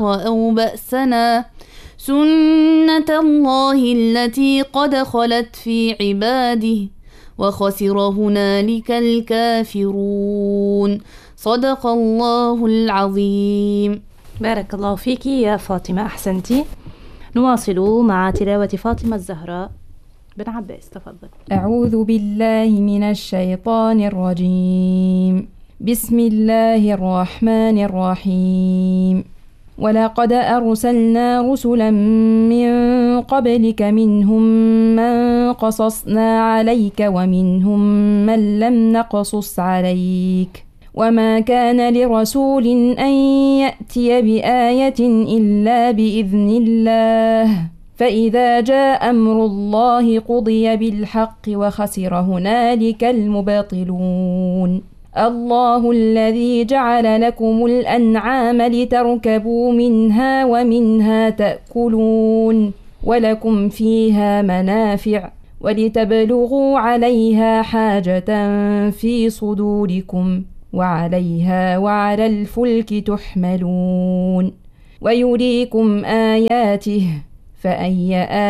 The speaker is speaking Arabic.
أو بأسنا سنة الله التي قد خلت في عباده وخسر هنالك الكافرون. صدق الله العظيم. بارك الله فيك يا فاطمة، أحسنتي. نواصل مع تلاوة فاطمة الزهراء بن عباس، تفضل. أعوذ بالله من الشيطان الرجيم. بسم الله الرحمن الرحيم. ولقد أرسلنا رسلا من قبلك منهم من قصصنا عليك ومنهم من لم نقصص عليك، وما كان لرسول أن يأتي بآية إلا بإذن الله، فإذا جاء أمر الله قضي بالحق وخسر هنالك المبطلون. الله الذي جعل لكم الأنعام لتركبوا منها ومنها تأكلون ولكم فيها منافع ولتبلغوا عليها حاجة في صدوركم وعليها وعلى الفلك تحملون ويريكم آياته فأي